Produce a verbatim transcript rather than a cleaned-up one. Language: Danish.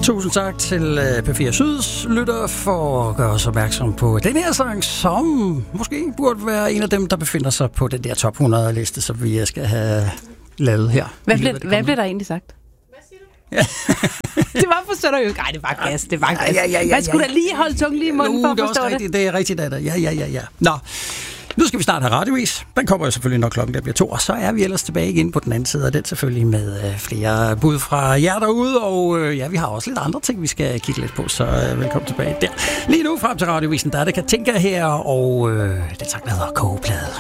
Tusind tak til P fire Syds lytter for at gøre os opmærksom på den her sang, som måske burde være en af dem, der befinder sig på den der top hundrede liste, som vi skal have lavet her. Hvad blev, hvad blev der egentlig sagt? Hvad siger du? Ja. Det var for seriøst. Nej, det var gas, det var gas. Ja, ja, ja, Man skulle da lige holde tungen lige i munden for at forstå det. Rigtigt, det er rigtigt, det er ja, ja, ja, ja. Nå. Nu skal vi snart have radiovis. Den kommer jo selvfølgelig, når klokken der bliver to, og så er vi ellers tilbage igen på den anden side, og den selvfølgelig med øh, flere bud fra jer derude, og øh, ja, vi har også lidt andre ting, vi skal kigge lidt på, så øh, velkommen tilbage der. Lige nu frem til radiovisen, der er det Katinka her, og øh, det tak, der hedder Kogeplade.